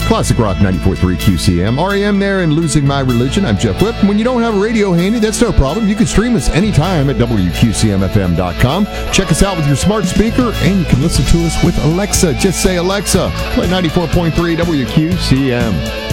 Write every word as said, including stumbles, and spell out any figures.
Classic Rock ninety-four point three Q C M. R E M there and Losing My Religion. I'm Jeff Whip. When you don't have a radio handy, that's no problem. You can stream us anytime at W Q C M F M dot com. Check us out with your smart speaker, and you can listen to us with Alexa. Just say, Alexa, play ninety-four point three W Q C M.